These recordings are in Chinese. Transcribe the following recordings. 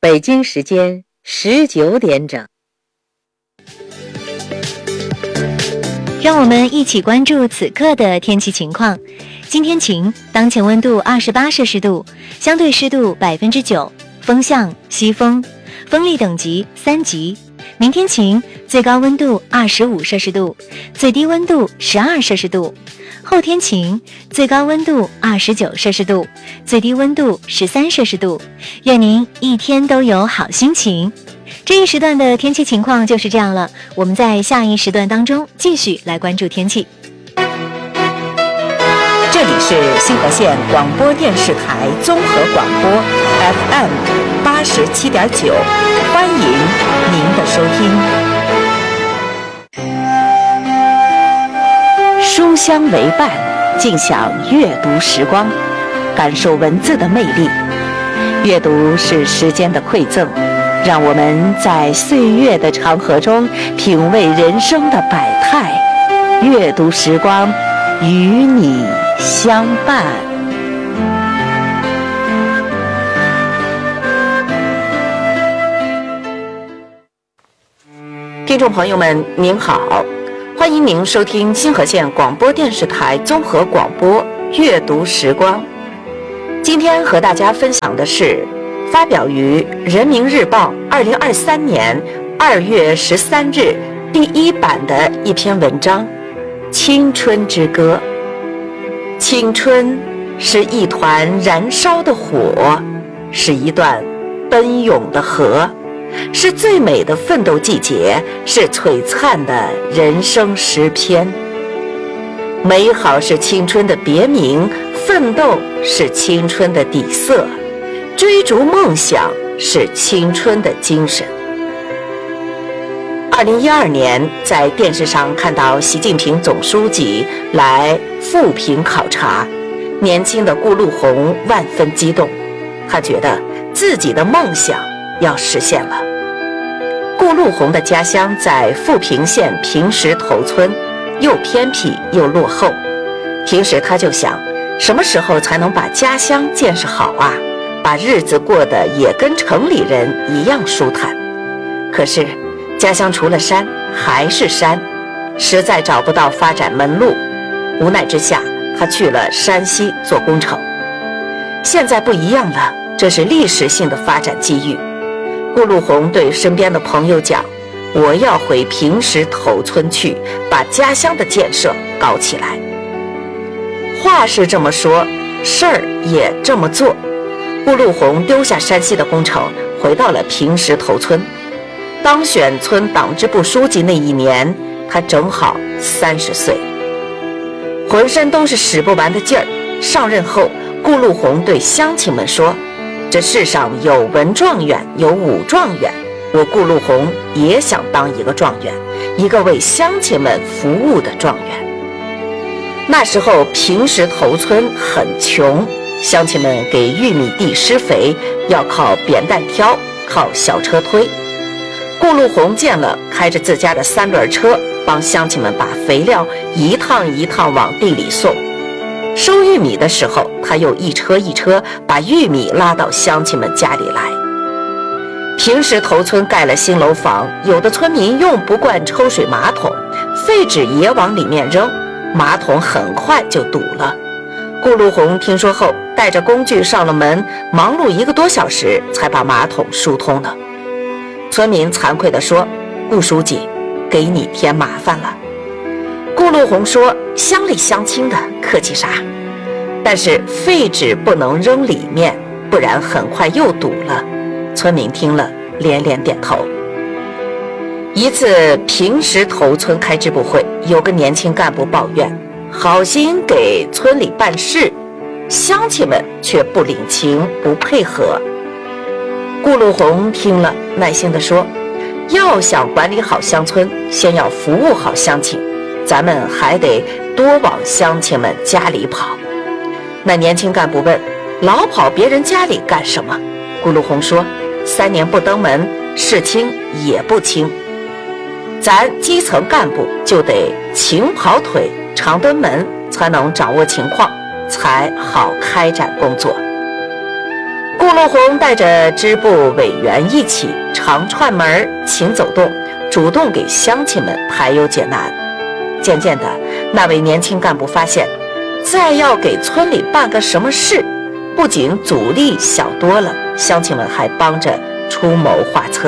北京时间19点整。 让我们一起关注此刻的天气情况。今天晴，当前温度28摄氏度，相对湿度9%，风向西风，风力等级3级。明天晴，最高温度25摄氏度，最低温度12摄氏度。后天晴，最高温度29摄氏度，最低温度13摄氏度。愿您一天都有好心情。这一时段的天气情况就是这样了，我们在下一时段当中继续来关注天气。 这里是新河县广播电视台综合广播 FM 87.9，欢迎您的收听。书香为伴，尽享阅读时光，感受文字的魅力。阅读是时间的馈赠，让我们在岁月的长河中品味人生的百态。阅读时光，与你相伴。听众朋友们您好，欢迎您收听新河县广播电视台综合广播阅读时光。今天和大家分享的是发表于人民日报2023年2月13日第1版的一篇文章《青春之歌》。青春是一团燃烧的火，是一段奔涌的河，是最美的奋斗季节，是璀璨的人生诗篇。美好是青春的别名，奋斗是青春的底色，追逐梦想是青春的精神。2012年，在电视上看到习近平总书记来富平考察，年轻的顾陆鸿万分激动，他觉得自己的梦想要实现了。顾陆鸿的家乡在富平县平石头村，又偏僻又落后，平时他就想，什么时候才能把家乡建设好啊，把日子过得也跟城里人一样舒坦。可是家乡除了山还是山，实在找不到发展门路，无奈之下他去了山西做工程。现在不一样了，这是历史性的发展机遇。顾陆鸿对身边的朋友讲，我要回平石头村去，把家乡的建设搞起来。话是这么说，事儿也这么做。顾陆鸿丢下山西的工程，回到了平石头村。当选村党支部书记那一年，他正好30岁，浑身都是使不完的劲儿。上任后，顾陆鸿对乡亲们说，这世上有文状元，有武状元，我顾陆鸿也想当一个状元，一个为乡亲们服务的状元。那时候平石头村很穷，乡亲们给玉米地施肥要靠扁担挑，靠小车推。顾陆鸿见了，开着自家的3轮车，帮乡亲们把肥料一趟一趟往地里送。收玉米的时候，他又一车一车把玉米拉到乡亲们家里来。平石头村盖了新楼房，有的村民用不惯抽水马桶，废纸也往里面扔，马桶很快就堵了。顾陆鸿听说后，带着工具上了门，忙碌1个多小时才把马桶疏通了。村民惭愧地说，顾书记，给你添麻烦了。顾陆鸿说，乡里乡亲的，客气啥？但是废纸不能扔里面，不然很快又堵了。村民听了连连点头。一次平石头村开支部会，有个年轻干部抱怨，好心给村里办事，乡亲们却不领情不配合。顾陆鸿听了耐心地说，要想管理好乡村，先要服务好乡亲，咱们还得多往乡亲们家里跑。那年轻干部问，老跑别人家里干什么？顾陆鸿说，3年不登门，事轻也不轻。咱基层干部就得勤跑腿，常登门，才能掌握情况，才好开展工作。顾路红带着支部委员一起常串门勤走动，主动给乡亲们排忧解难。渐渐的，那位年轻干部发现，再要给村里办个什么事，不仅阻力小多了，乡亲们还帮着出谋划策。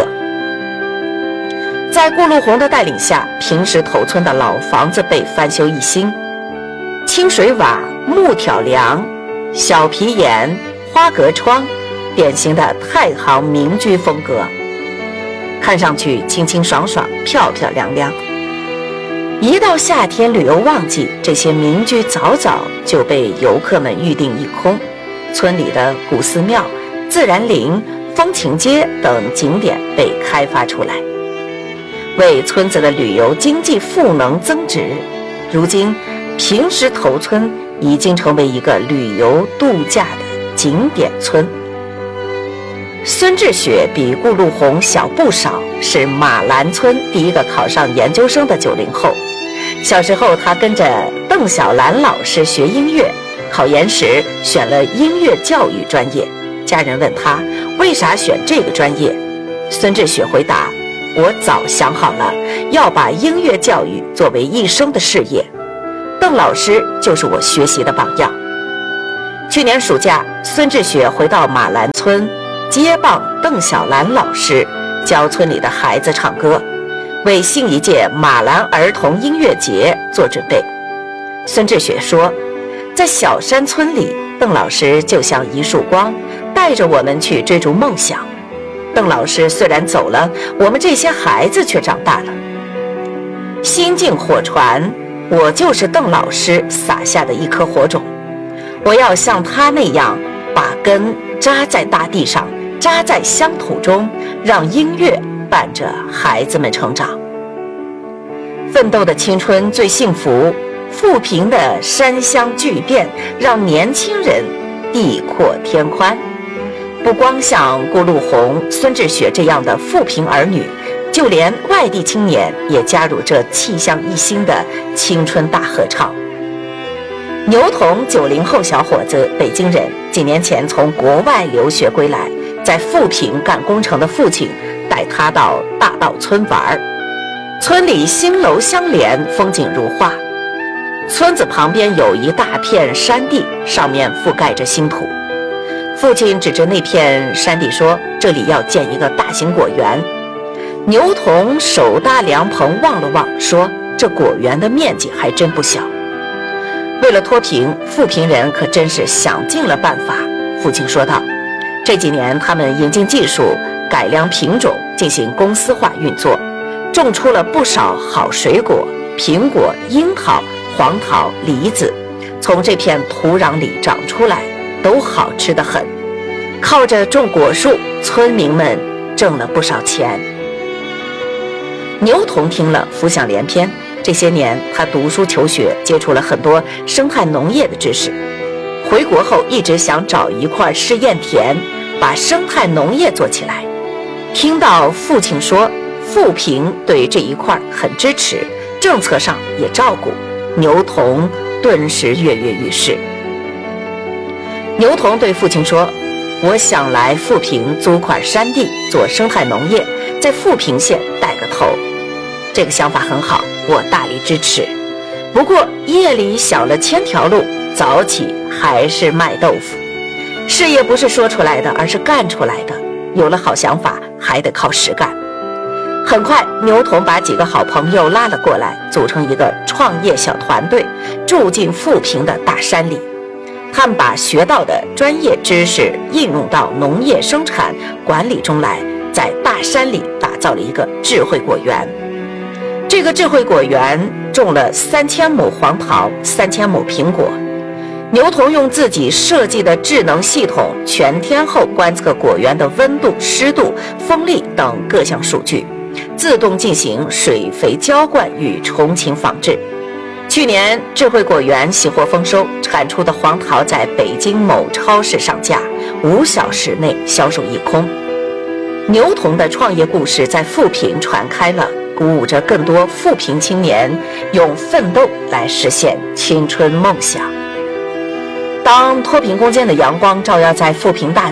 在顾路红的带领下，平石头村的老房子被翻修一新，清水瓦、木条梁、小皮檐、花格窗，典型的太行民居风格，看上去清清爽爽、漂漂亮亮。一到夏天旅游旺季，这些民居早早就被游客们预订一空，村里的古寺庙、自然林、风情街等景点被开发出来，为村子的旅游经济赋能增值。如今平石头村已经成为一个旅游度假的景点村。孙志雪比顾路红小不少，是马兰村第一个考上研究生的90后。小时候他跟着邓小兰老师学音乐，考研时选了音乐教育专业。家人问他为啥选这个专业，孙志雪回答：我早想好了，要把音乐教育作为一生的事业。邓老师就是我学习的榜样。去年暑假，孙志雪回到马兰村，接棒邓小兰老师，教村里的孩子唱歌，为新一届马兰儿童音乐节做准备。孙志雪说，在小山村里，邓老师就像一束光，带着我们去追逐梦想。邓老师虽然走了，我们这些孩子却长大了。心境火传，我就是邓老师撒下的一颗火种，我要像他那样把根扎在大地上，扎在乡土中，让音乐伴着孩子们成长。奋斗的青春最幸福，富平的山乡巨变让年轻人地阔天宽。不光像顾路红、孙志雪这样的富平儿女，就连外地青年也加入这气象一新的青春大合唱。牛童90后小伙子，北京人，几年前从国外留学归来，在富平干工程的父亲带他到大道村玩。村里新楼相连，风景如画。村子旁边有一大片山地，上面覆盖着新土。父亲指着那片山地说，这里要建一个大型果园。牛童手搭凉棚望了望，说，这果园的面积还真不小。为了脱贫，富平人可真是想尽了办法。父亲说道，这几年他们引进技术，改良品种，进行公司化运作，种出了不少好水果，苹果、樱桃、黄桃、梨子，从这片土壤里长出来，都好吃得很。靠着种果树，村民们挣了不少钱。牛童听了浮想联翩，这些年他读书求学，接触了很多生态农业的知识。回国后一直想找一块试验田，把生态农业做起来。听到父亲说富平对这一块很支持，政策上也照顾，牛童顿时跃跃欲试。牛童对父亲说，我想来富平租块山地做生态农业，在富平县带个头。这个想法很好，我大力支持。不过夜里小了千条路，早起还是卖豆腐。事业不是说出来的，而是干出来的。有了好想法，还得靠实干。很快，牛童把几个好朋友拉了过来，组成一个创业小团队，住进富平的大山里。他们把学到的专业知识应用到农业生产管理中来，在大山里打造了一个智慧果园。这个智慧果园种了3000亩黄桃，3000亩苹果。牛童用自己设计的智能系统，全天候观测果园的温度、湿度、风力等各项数据，自动进行水肥浇灌与虫禽防治。去年智慧果园喜获丰收，产出的黄桃在北京某超市上架，5小时内销售一空。牛童的创业故事在富平传开了，鼓舞着更多富平青年用奋斗来实现青春梦想。当脱贫攻坚的阳光照耀在富平大地，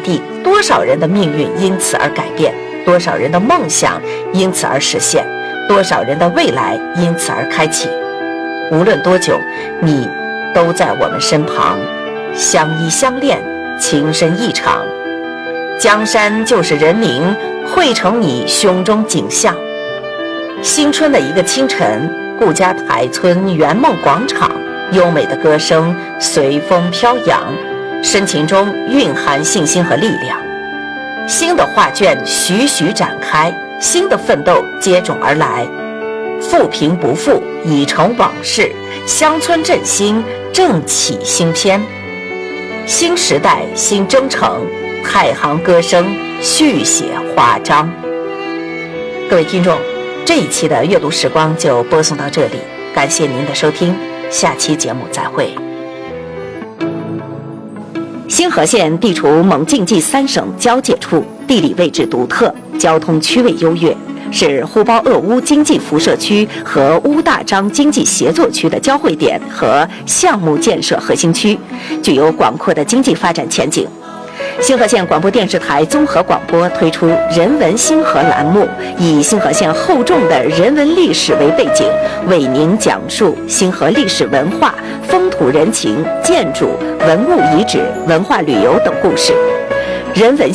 多少人的命运因此而改变，多少人的梦想因此而实现，多少人的未来因此而开启。无论多久，你都在我们身旁，相依相恋，情深意长。江山就是人民，汇成你胸中景象。新春的一个清晨，顾家台村圆梦广场，优美的歌声随风飘扬，深情中蕴含信心和力量。新的画卷徐徐展开，新的奋斗接踵而来。富贫不复，已成往事，乡村振兴，正起新篇。新时代，新征程，太行歌声续写华章。各位听众，这一期的阅读时光就播送到这里，感谢您的收听，下期节目再会。兴和县地处蒙晋冀3省交界处，地理位置独特，交通区位优越，是呼包鄂乌经济辐射区和乌大章经济协作区的交汇点和项目建设核心区，具有广阔的经济发展前景。兴和县广播电视台综合广播推出人文兴和栏目，以兴和县厚重的人文历史为背景，为您讲述兴和历史文化、风土人情、建筑、文物遗址、文化旅游等故事。人文